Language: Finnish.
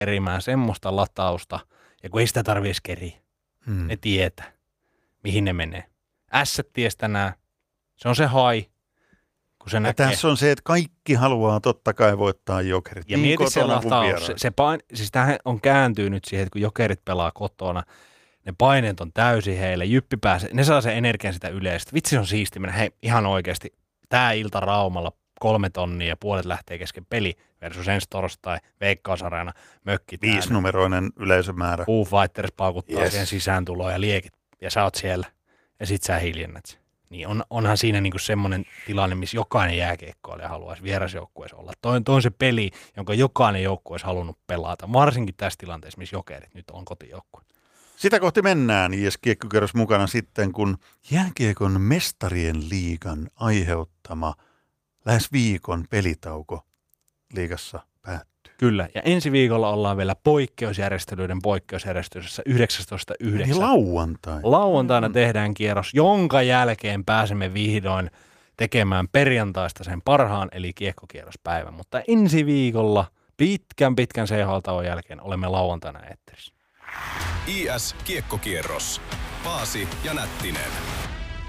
kerimään semmoista latausta, ja kun ei sitä tarvitse keriä, ne tietää, mihin ne menee. Ässät ties tänään, se on se hai, kun se näkee. Tässä on se, että kaikki haluaa totta kai voittaa Jokerit. Ja niin mieti se kotona kuin lataus. Siis tämähän on kääntynyt siihen, että kun Jokerit pelaa kotona, ne paineet on täysin heille, Jyppi pääsee, ne saa sen energian sitä yleistä. Vitsi on siisti mennä, hei ihan oikeasti, tää ilta Raumalla 3 tonnia ja puolet lähtee kesken peli versus ensi torstai, Veikkaus-areena, mökki 5-numeroinen yleisömäärä. Foo Fighters paukuttaa siihen sisääntuloon ja liekit, ja sä oot siellä, ja sit sä hiljennät sen. Niin onhan siinä niinku semmoinen tilanne, missä jokainen jääkiekkoilija haluaisi vierasjoukkueessa olla. Toi on se peli, jonka jokainen joukkue olisi halunnut pelata, varsinkin tässä tilanteessa, missä Jokerit nyt on kotijoukkue. Sitä kohti mennään, IS Kiekkokerros mukana sitten, kun jääkiekon mestarien liigan aiheuttama lähes viikon pelitauko liigassa päättyy. Kyllä, ja ensi viikolla ollaan vielä poikkeusjärjestelyssä 19.9. Eli Lauantaina tehdään kierros, jonka jälkeen pääsemme vihdoin tekemään perjantaista sen parhaan, eli kiekkokierrospäivän. Mutta ensi viikolla pitkän CHL-tauon jälkeen olemme lauantaina eetterissä. IS Kiekkokierros. Paasi ja Nättinen.